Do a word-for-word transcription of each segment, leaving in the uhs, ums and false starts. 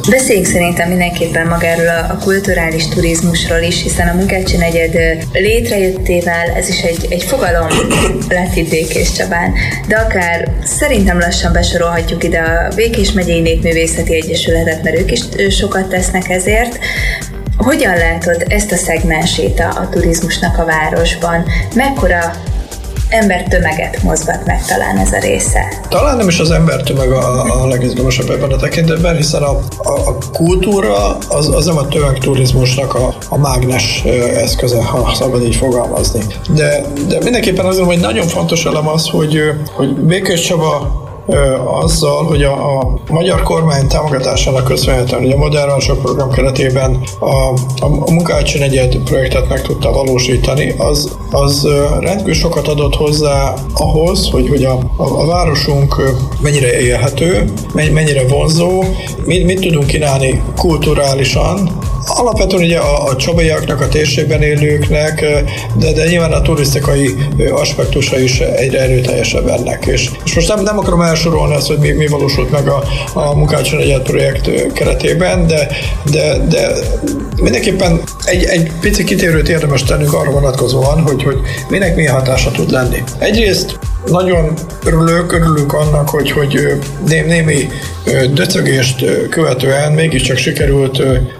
Beszéljünk szerintem mindenképpen magáról a, a kulturális turizmusról is, hiszen a Munkácsi negyed létrejöttével ez is egy, egy fogalom lett itt Békéscsabán, de akár szerintem lassan besorolhatjuk ide a Békés Megyei Népművészeti Egyesületet, mert ők is sokat tesznek ezért. Hogyan látod ezt a szegmensét a, a turizmusnak a városban? Mekkora embertömeget mozgat meg talán ez a része? Talán nem is az embertömeg a, a legizgalmasabb ebben a tekintetben, hiszen a, a, a kultúra az, az nem a tömegturizmusnak a, a mágnes eszköze, ha szabad így fogalmazni. De, de mindenképpen azért, hogy nagyon fontos elem az, hogy, hogy Békéscsaba azzal, hogy a, a magyar kormány támogatásának köszönhetően, hogy a Modern Városok program keretében a, a, a Munkácsi negyed projektet meg tudta valósítani, az, az rendkívül sokat adott hozzá ahhoz, hogy, hogy a, a, a városunk mennyire élhető, mennyire vonzó, mit, mit tudunk kínálni kulturálisan. Alapvetően ugye a, a csabaiaknak, a térségben élőknek, de, de nyilván a turisztikai aspektusa is egyre erőteljesebb ennek. És, és most nem, nem akarom elsorolni azt, hogy mi, mi valósult meg a, a Munkácsi negyed projekt keretében, de, de, de mindenképpen egy, egy pici kitérőt érdemes tennünk arra vonatkozóan, hogy, hogy minek milyen hatása tud lenni. Egyrészt nagyon örülök, örülünk annak, hogy, hogy némi döcögést követően mégiscsak sikerült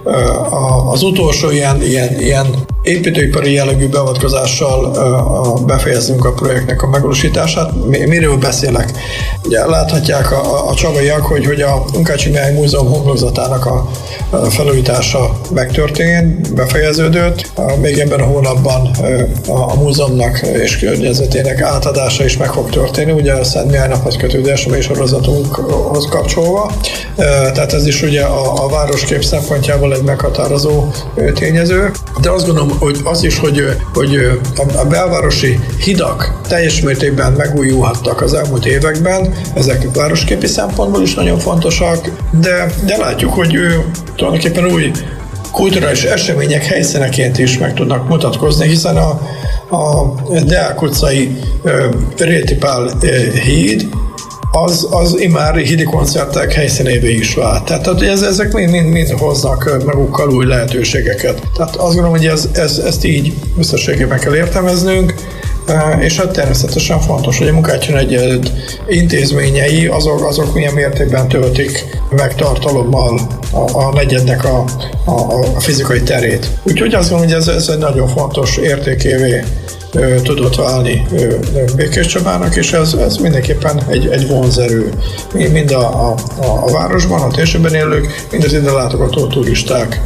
az utolsó ilyen, ilyen, ilyen építőipari jellegű beavatkozással befejeznünk a projektnek a megvalósítását. Miről beszélek? Ugye láthatják a, a csabaiak, hogy, hogy a Munkácsi Mihály Múzeum homlokzatának a felújítása megtörtént, befejeződött. Még ebben a hónapban a múzeumnak és környezetének átadása is meg fog történni, ugye a Szent Mihály naphoz kötődő esemény sorozatunkhoz kapcsolva. Tehát ez is ugye a, a városkép szempontjából egy meghatározó tényező. De azt gondolom, hogy az is, hogy, hogy a belvárosi hidak teljes mértékben megújulhattak az elmúlt években, ezek városképi szempontból is nagyon fontosak, de, de látjuk, hogy tulajdonképpen új kulturális események helyszíneként is meg tudnak mutatkozni, hiszen a, a Deák utcai Réti Pál híd az, az immár hídi koncertek helyszínévé is vált. Tehát ez, ezek mind, mind, mind hoznak magukkal új lehetőségeket. Tehát azt gondolom, hogy ez, ez, ezt így összességében kell értelmeznünk, és hát természetesen fontos, hogy a Munkácsi negyed intézményei azok, azok milyen mértékben töltik meg tartalommal a, a negyednek a, a, a fizikai terét. Úgyhogy azt gondolom, hogy ez, ez egy nagyon fontos értékévé tudott válni Békéscsabának, és ez, ez mindenképpen egy, egy vonzerő. Mind a, a, a városban, a térségben élők, mind az ide látogató turisták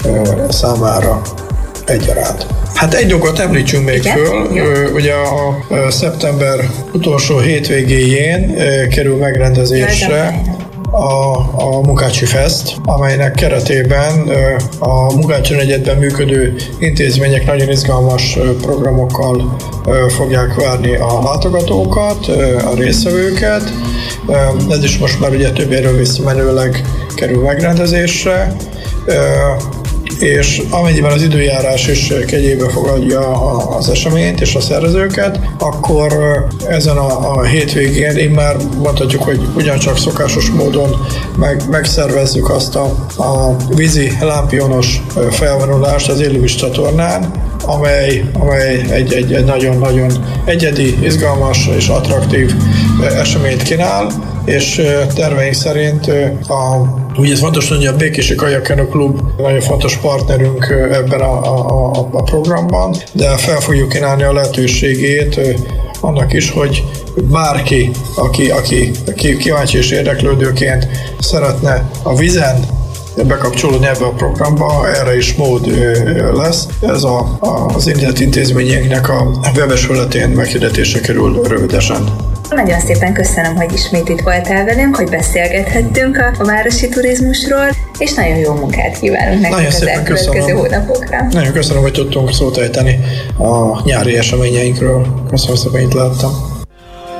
számára egyaránt. Hát egy dolgot említsünk még igen? föl, Jó. ugye a, a szeptember utolsó hétvégéjén kerül megrendezésre a, a Munkácsi Fest, amelynek keretében a Munkácsi negyedben működő intézmények nagyon izgalmas programokkal fogják várni a látogatókat, a résztvevőket. Ez is most már ugye több évről visszamenőleg kerül megrendezésre, és amennyiben az időjárás is kegyébe fogadja az eseményt és a szervezőket, akkor ezen a, a hétvégén én már mondhatjuk, hogy ugyancsak szokásos módon meg, megszervezzük azt a, a vízi lámpionos felvonulást az Élővíz csatornán, amely, amely egy, egy, egy nagyon-nagyon egyedi, izgalmas és attraktív eseményt kínál, és terveink szerint a Ugye ez fontos, hogy a Békési Kajakkenu Klub nagyon fontos partnerünk ebben a, a, a programban, de fel fogjuk kínálni a lehetőségét annak is, hogy bárki, aki, aki, aki kíváncsi és érdeklődőként szeretne a vízen bekapcsolódni ebbe a programba, erre is mód lesz. Ez a, az indított intézményeknek a webes felületén meghirdetése kerül rövidesen. Nagyon szépen köszönöm, hogy ismét itt voltál velünk, hogy beszélgethettünk a, a városi turizmusról, és nagyon jó munkát kívánunk nekünk az elkövetkező hónapokra. Nagyon köszönöm, hogy tudtunk szót ejteni a nyári eseményeinkről. Köszönöm szépen, itt láttam.